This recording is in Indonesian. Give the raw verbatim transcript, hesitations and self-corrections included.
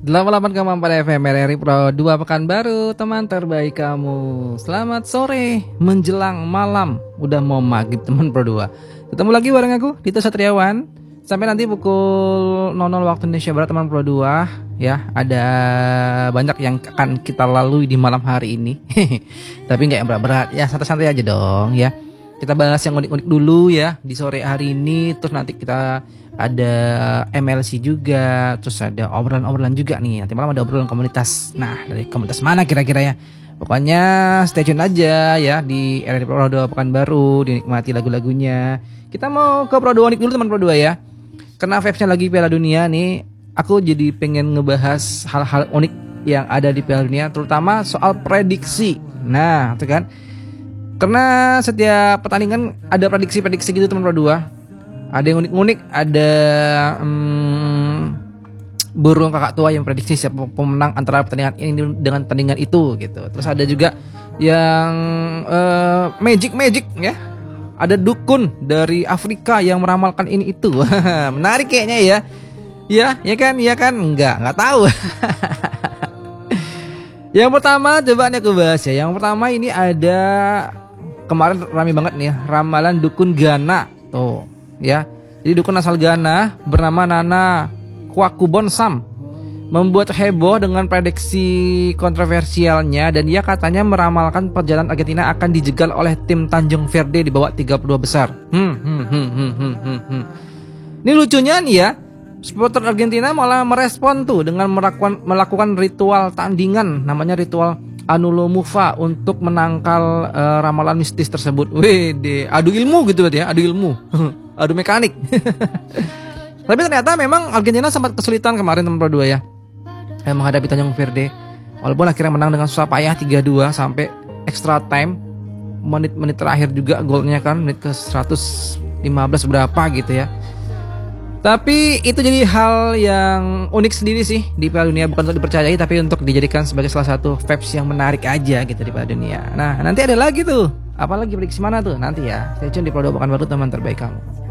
delapan puluh delapan koma empat F M R R I Pro dua Pekanbaru, teman terbaik kamu. Selamat sore menjelang malam, udah mau maghrib teman Pro dua. Ketemu lagi bareng aku Dito Satriawan. Sampai nanti pukul nol nol waktu Indonesia Barat teman Pro dua ya. Ada banyak yang akan kita lalui di malam hari ini. Tapi nggak yang berat-berat ya, santai-santai aja dong ya. Kita bahas yang unik-unik dulu ya di sore hari ini. Terus nanti kita ada M L C juga, terus ada obrolan-obrolan juga nih. Nanti malam ada obrolan komunitas. Nah, dari komunitas mana kira-kira ya? Pokoknya stay tune aja ya di R R I Pro dua Pekanbaru, dinikmati lagu-lagunya. Kita mau ke Pro dua Unik dulu teman Pro dua ya. Karena vibes-nya lagi Piala Dunia nih, aku jadi pengen ngebahas hal-hal unik yang ada di Piala Dunia, terutama soal prediksi. Nah, itu kan. Karena setiap pertandingan ada prediksi-prediksi gitu teman Pro dua. Ada yang unik-unik, ada hmm, burung kakak tua yang prediksi siapa pemenang antara pertandingan ini dengan pertandingan itu gitu. Terus ada juga yang uh, magic-magic ya. Ada dukun dari Afrika yang meramalkan ini itu. Menarik kayaknya ya. Ya, ya kan? Ya kan? Enggak, enggak tahu. Yang pertama coba nih aku bahas ya. Yang pertama ini ada kemarin rame banget nih ya, ramalan dukun Ghana. Tuh, ya. Jadi dukun asal Ghana bernama Nana Kwakubonsam membuat heboh dengan prediksi kontroversialnya, dan dia katanya meramalkan perjalanan Argentina akan dijegal oleh tim Tanjung Verde di bawah tiga puluh dua besar. Hmm, hmm, hmm, hmm, hmm, hmm, hmm. Ini lucunya nih ya, supporter Argentina malah merespon tuh dengan melakukan, melakukan ritual tandingan, namanya ritual Anulo Mufa, untuk menangkal uh, ramalan mistis tersebut. Wede, adu ilmu gitu berarti ya, adu ilmu, adu mekanik. Tapi ternyata memang Argentina sempat kesulitan kemarin teman Pro dua ya, yang menghadapi Tanjung Verde. Walaupun akhirnya menang dengan susah payah tiga dua sampai extra time. Menit-menit terakhir juga golnya kan, menit ke seratus lima belas berapa gitu ya. Tapi itu jadi hal yang unik sendiri sih di Piala Dunia, bukan untuk dipercayai tapi untuk dijadikan sebagai salah satu vibes yang menarik aja gitu di Piala Dunia. Nah, nanti ada lagi tuh. Apalagi prediksi mana tuh nanti ya. Stay tune di Pro dua Pekanbaru, teman terbaik kamu.